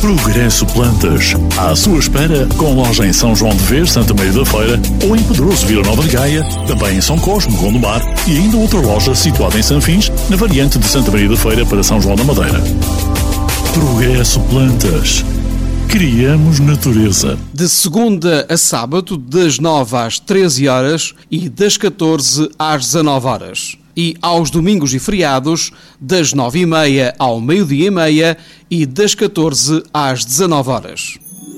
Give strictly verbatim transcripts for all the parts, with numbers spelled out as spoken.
Progresso Plantas, à sua espera, com loja em São João de Vez, Santa Maria da Feira, ou em Pedroso, Vila Nova de Gaia, também em São Cosme, Gondomar, e ainda outra loja situada em Sanfins, na variante de Santa Maria da Feira para São João da Madeira. Progresso Plantas. Criamos natureza. De segunda a sábado, das nove às treze horas e das catorze às dezanove horas. E aos domingos e feriados, das nove e meia ao meio-dia e meia e das catorze às dezanove horas.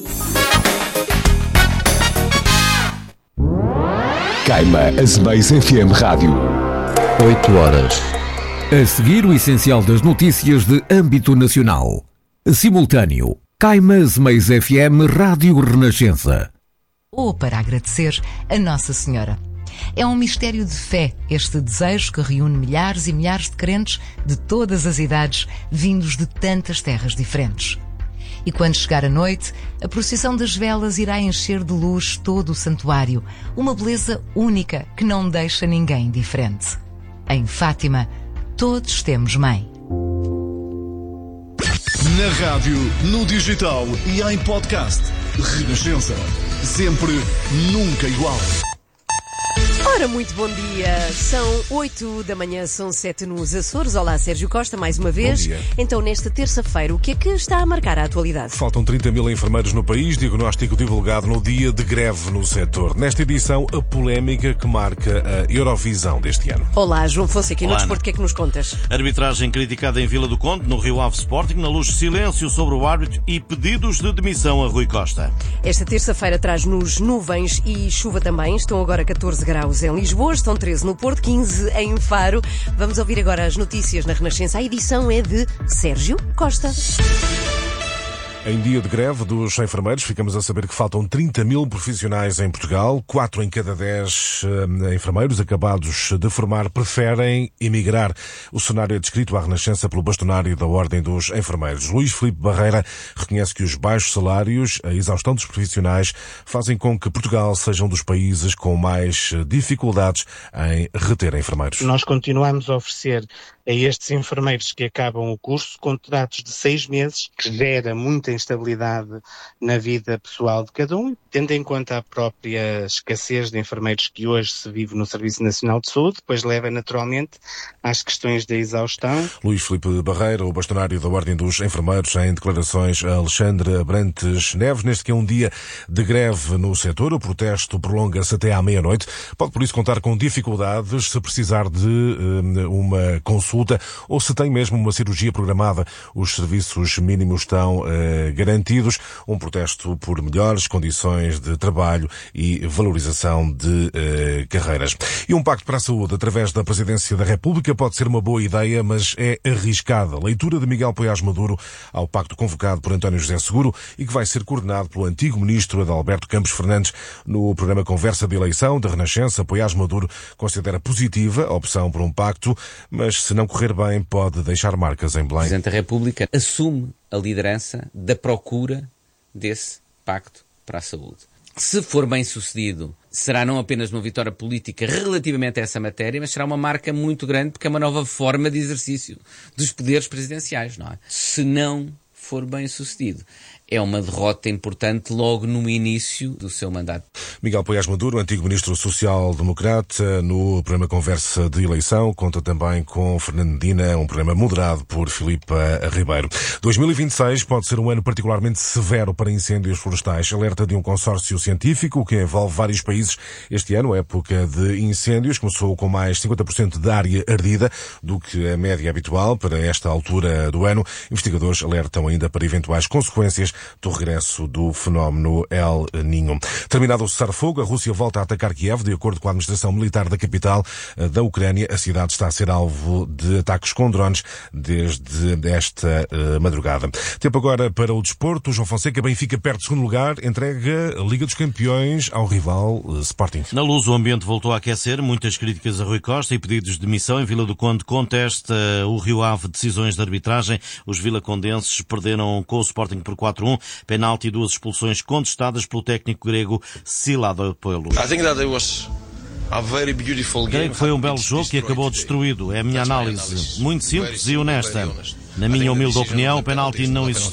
Caima Azemais F M Rádio. oito horas. A seguir, o essencial das notícias de âmbito nacional. Simultâneo. Caima Azemais F M Rádio Renascença. Ou para agradecer a Nossa Senhora. É um mistério de fé, este desejo que reúne milhares e milhares de crentes de todas as idades, vindos de tantas terras diferentes. E quando chegar a noite, a procissão das velas irá encher de luz todo o santuário, uma beleza única que não deixa ninguém indiferente. Em Fátima, todos temos mãe. Na rádio, no digital e em podcast. Renascença. Sempre, nunca igual. Ora, muito bom dia. São oito da manhã, são sete nos Açores. Olá, Sérgio Costa, mais uma vez. Bom dia. Então, nesta terça-feira, o que é que está a marcar a atualidade? Faltam trinta mil enfermeiros no país, diagnóstico divulgado no dia de greve no setor. Nesta edição, a polémica que marca a Eurovisão deste ano. Olá, João Fonseca, e no Olá, desporto, o que é que nos contas? Arbitragem criticada em Vila do Conde, no Rio Ave Sporting, na Luz, silêncio sobre o árbitro e pedidos de demissão a Rui Costa. Esta terça-feira traz-nos nuvens e chuva também. Estão agora catorze graus em Lisboa, estão treze no Porto, quinze em Faro. Vamos ouvir agora as notícias na Renascença. A edição é de Sérgio Costa. Em dia de greve dos enfermeiros, ficamos a saber que faltam trinta mil profissionais em Portugal. quatro em cada dez uh, enfermeiros acabados de formar preferem emigrar. O cenário é descrito à Renascença pelo bastonário da Ordem dos Enfermeiros. Luís Filipe Barreira reconhece que os baixos salários, a exaustão dos profissionais, fazem com que Portugal seja um dos países com mais dificuldades em reter enfermeiros. Nós continuamos a oferecer a estes enfermeiros que acabam o curso contratos de seis meses, que gera muita instabilidade na vida pessoal de cada um, tendo em conta a própria escassez de enfermeiros que hoje se vive no Serviço Nacional de Saúde, depois leva naturalmente às questões da exaustão. Luís Filipe Barreira, o bastonário da Ordem dos Enfermeiros, em declarações a Alexandre Abrantes Neves. Neste que é um dia de greve no setor, o protesto prolonga-se até à meia-noite. Pode por isso contar com dificuldades se precisar de um, uma consulta ou se tem mesmo uma cirurgia programada. Os serviços mínimos estão uh, garantidos. Um protesto por melhores condições de trabalho e valorização de uh, carreiras. E um pacto para a saúde através da Presidência da República pode ser uma boa ideia, mas é arriscada. Leitura de Miguel Poiás Maduro ao pacto convocado por António José Seguro e que vai ser coordenado pelo antigo ministro Adalberto Campos Fernandes. No programa Conversa de Eleição da Renascença, Poiás Maduro considera positiva a opção por um pacto, mas se não correr bem pode deixar marcas em Belém. O Presidente da República assume a liderança da procura desse pacto para a saúde. Se for bem sucedido, será não apenas uma vitória política relativamente a essa matéria, mas será uma marca muito grande porque é uma nova forma de exercício dos poderes presidenciais, não é? Se não for bem sucedido, é uma derrota importante logo no início do seu mandato. Miguel Poiás Maduro, antigo ministro social-democrata, no programa Conversa de Eleição, conta também com Fernando Medina, um programa moderado por Filipe Ribeiro. dois mil e vinte e seis pode ser um ano particularmente severo para incêndios florestais. Alerta de um consórcio científico que envolve vários países. Este ano, a época de incêndios, começou com mais cinquenta por cento de área ardida do que a média habitual para esta altura do ano. Investigadores alertam ainda para eventuais consequências do regresso do fenómeno El Niño. Terminado o cessar-fogo, a Rússia volta a atacar Kiev. De acordo com a administração militar da capital da Ucrânia, a cidade está a ser alvo de ataques com drones desde esta uh, madrugada. Tempo agora para o desporto. O João Fonseca, Benfica perde segundo lugar, entrega a Liga dos Campeões ao rival uh, Sporting. Na Luz, o ambiente voltou a aquecer. Muitas críticas a Rui Costa e pedidos de demissão. Em Vila do Conde contesta o Rio Ave decisões de arbitragem. Os vilacondenses perderam com o Sporting por quatro a um. Penalti e duas expulsões contestadas pelo técnico grego Silado Pelo. Creio que foi um belo jogo que acabou destruído. É a minha análise. Muito simples e honesta. Na minha humilde opinião, o penalti não existiu.